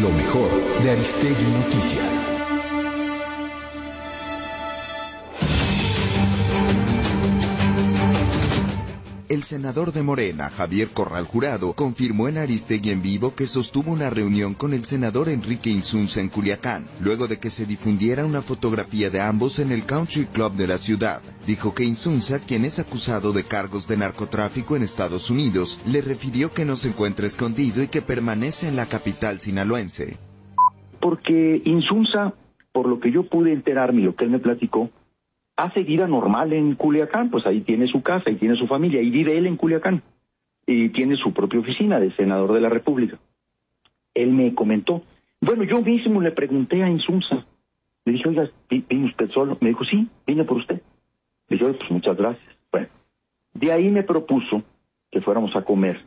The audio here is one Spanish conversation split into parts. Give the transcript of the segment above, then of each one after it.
Lo mejor de Aristegui Noticias. El senador de Morena, Javier Corral Jurado, confirmó en Aristegui en Vivo que sostuvo una reunión con el senador Enrique Insunza en Culiacán, luego de que se difundiera una fotografía de ambos en el Country Club de la ciudad. Dijo que Insunza, quien es acusado de cargos de narcotráfico en Estados Unidos, le refirió que no se encuentra escondido y que permanece en la capital sinaloense. Porque Insunza, por lo que yo pude enterarme y lo que él me platicó, hace vida normal en Culiacán, pues ahí tiene su casa y tiene su familia, y vive él en Culiacán, y tiene su propia oficina de senador de la República. Él me comentó, bueno, yo mismo le pregunté a Insunza, le dije, oiga, ¿vino usted solo? Me dijo, sí, vine por usted. Le dije, pues muchas gracias. Bueno, de ahí me propuso que fuéramos a comer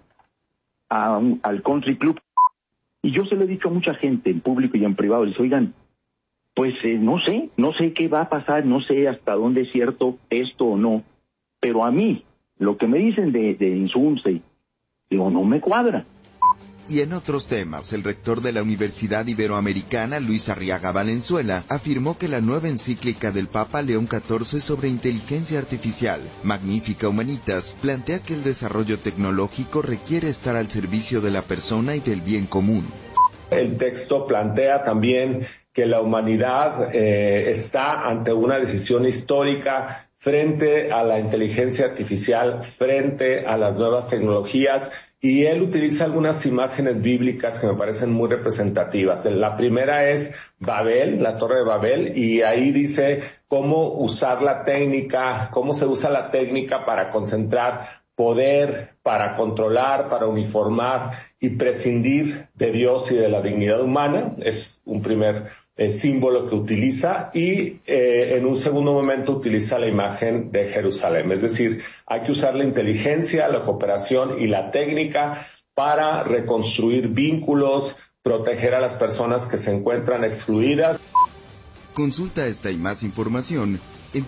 al Country Club, y yo se lo he dicho a mucha gente, en público y en privado, les dije, oigan, pues no sé qué va a pasar, no sé hasta dónde es cierto esto o no, pero a mí, lo que me dicen de Insunza, digo, no me cuadra. Y en otros temas, el rector de la Universidad Iberoamericana, Luis Arriaga Valenzuela, afirmó que la nueva encíclica del Papa León XIV sobre inteligencia artificial, Magnifica Humanitas, plantea que el desarrollo tecnológico requiere estar al servicio de la persona y del bien común. El texto plantea también que la humanidad está ante una decisión histórica frente a la inteligencia artificial, frente a las nuevas tecnologías, y él utiliza algunas imágenes bíblicas que me parecen muy representativas. La primera es Babel, la Torre de Babel, y ahí dice cómo usar la técnica, cómo se usa la técnica para concentrar poder, para controlar, para uniformar y prescindir de Dios y de la dignidad humana. Es un primer símbolo que utiliza, y en un segundo momento utiliza la imagen de Jerusalén. Es decir, hay que usar la inteligencia, la cooperación y la técnica para reconstruir vínculos, proteger a las personas que se encuentran excluidas. Consulta esta y más información en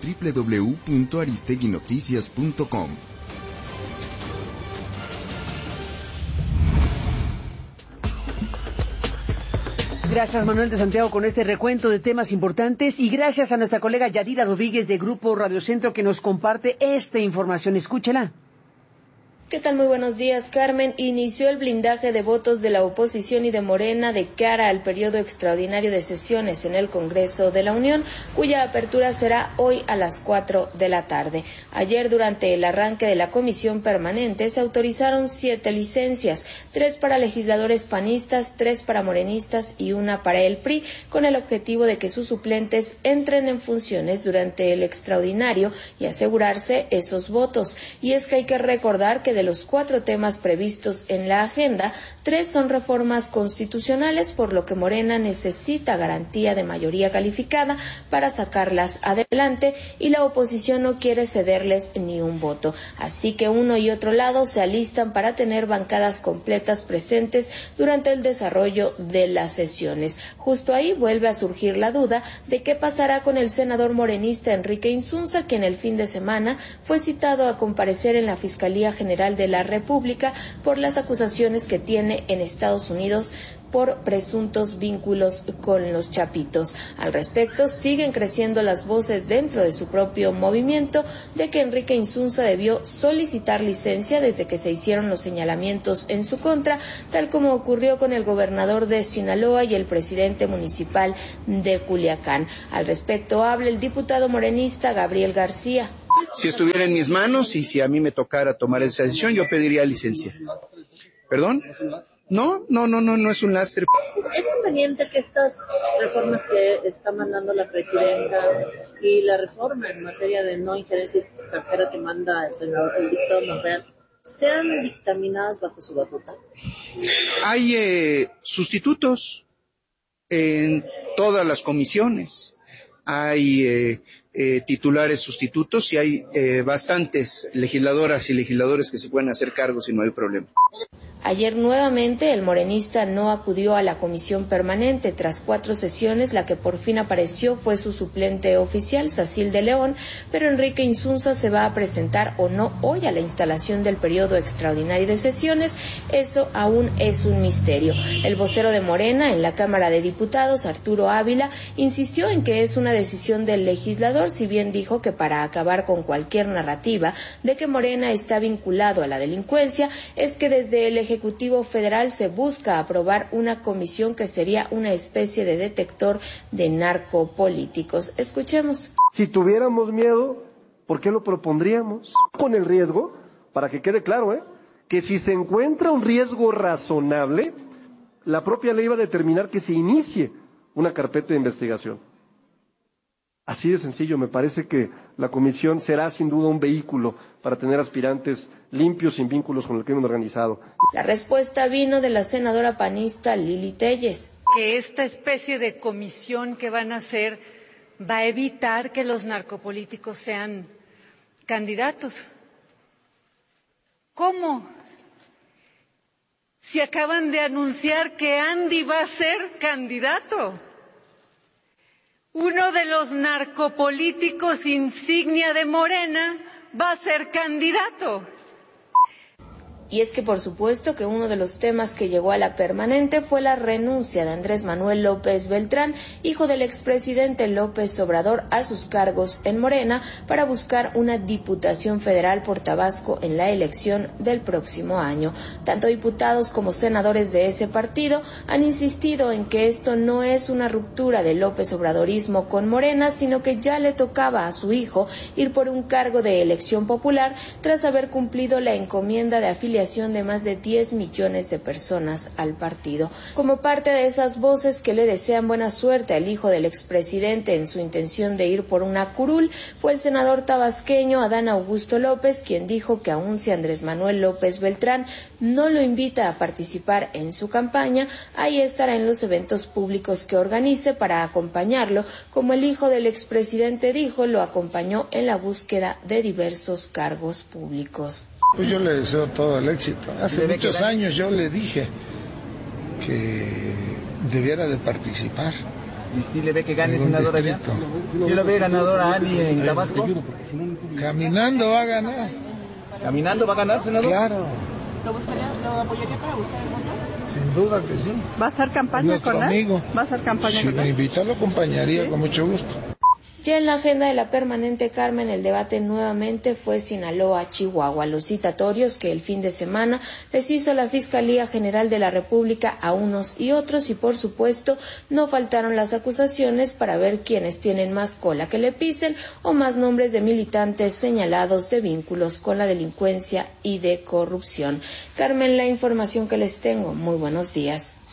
www.aristeguinoticias.com. Gracias, Manuel de Santiago, con este recuento de temas importantes, y gracias a nuestra colega Yadira Rodríguez de Grupo Radio Centro que nos comparte esta información. Escúchela. ¿Qué tal? Muy buenos días, Carmen. Inició el blindaje de votos de la oposición y de Morena de cara al periodo extraordinario de sesiones en el Congreso de la Unión, cuya apertura será hoy a las 4 de la tarde. Ayer, durante el arranque de la comisión permanente, se autorizaron 7 licencias, 3 para legisladores panistas, 3 para morenistas y 1 para el PRI, con el objetivo de que sus suplentes entren en funciones durante el extraordinario y asegurarse esos votos. Y es que hay que recordar que de los 4 temas previstos en la agenda, 3 son reformas constitucionales, por lo que Morena necesita garantía de mayoría calificada para sacarlas adelante, y la oposición no quiere cederles ni un voto. Así que uno y otro lado se alistan para tener bancadas completas presentes durante el desarrollo de las sesiones. Justo ahí vuelve a surgir la duda de qué pasará con el senador morenista Enrique Insunza, quien el fin de semana fue citado a comparecer en la Fiscalía General de la República por las acusaciones que tiene en Estados Unidos por presuntos vínculos con los Chapitos. Al respecto, siguen creciendo las voces dentro de su propio movimiento de que Enrique Insunza debió solicitar licencia desde que se hicieron los señalamientos en su contra, tal como ocurrió con el gobernador de Sinaloa y el presidente municipal de Culiacán. Al respecto habla el diputado morenista Gabriel García. Si estuviera en mis manos y si a mí me tocara tomar esa decisión, yo pediría licencia. ¿Perdón? No es un lastre. ¿Es conveniente que estas reformas que está mandando la presidenta y la reforma en materia de no injerencia extranjera que manda el diputado Monreal sean dictaminadas bajo su batuta? Hay sustitutos en todas las comisiones. Hay titulares sustitutos y hay bastantes legisladoras y legisladores que se pueden hacer cargos y no hay problema. Ayer nuevamente el morenista no acudió a la comisión permanente. Tras 4 sesiones, la que por fin apareció fue su suplente oficial, Sacil de León, pero Enrique Insunza se va a presentar o no hoy a la instalación del periodo extraordinario de sesiones. Eso aún es un misterio. El vocero de Morena en la Cámara de Diputados, Arturo Ávila, insistió en que es una decisión del legislador, si bien dijo que para acabar con cualquier narrativa de que Morena está vinculado a la delincuencia, es que desde el Ejecutivo Federal se busca aprobar una comisión que sería una especie de detector de narcopolíticos. Escuchemos. Si tuviéramos miedo, ¿por qué lo propondríamos? Con el riesgo, para que quede claro, que si se encuentra un riesgo razonable, la propia ley va a determinar que se inicie una carpeta de investigación. Así de sencillo, me parece que la comisión será sin duda un vehículo para tener aspirantes limpios sin vínculos con el crimen organizado. La respuesta vino de la senadora panista Lili Telles. Que esta especie de comisión que van a hacer va a evitar que los narcopolíticos sean candidatos. ¿Cómo? Si acaban de anunciar que Andy va a ser candidato. Uno de los narcopolíticos insignia de Morena va a ser candidato. Y es que por supuesto que uno de los temas que llegó a la permanente fue la renuncia de Andrés Manuel López Beltrán, hijo del expresidente López Obrador, a sus cargos en Morena para buscar una diputación federal por Tabasco en la elección del próximo año. Tanto diputados como senadores de ese partido han insistido en que esto no es una ruptura del López Obradorismo con Morena, sino que ya le tocaba a su hijo ir por un cargo de elección popular tras haber cumplido la encomienda de afiliación de más de 10 millones de personas al partido. Como parte de esas voces que le desean buena suerte al hijo del expresidente en su intención de ir por una curul, fue el senador tabasqueño Adán Augusto López, quien dijo que aun si Andrés Manuel López Beltrán no lo invita a participar en su campaña, ahí estará en los eventos públicos que organice para acompañarlo, como el hijo del expresidente dijo, lo acompañó en la búsqueda de diversos cargos públicos. Pues yo le deseo todo el éxito. Hace muchos años yo le dije que debiera de participar. ¿Y si le ve que gane senador allá? ¿Sí lo ve ganador a Ani en Tabasco? Caminando va a ganar. ¿Caminando va a ganar, senador? Claro. ¿Lo apoyaría para buscar el voto? Sin duda que sí. ¿Va a hacer campaña con él? ¿Va a hacer campaña con él? Si me invita, lo acompañaría con mucho gusto. Ya en la agenda de la permanente, Carmen, el debate nuevamente fue Sinaloa-Chihuahua, los citatorios que el fin de semana les hizo la Fiscalía General de la República a unos y otros, y por supuesto no faltaron las acusaciones para ver quiénes tienen más cola que le pisen o más nombres de militantes señalados de vínculos con la delincuencia y de corrupción. Carmen, la información que les tengo. Muy buenos días.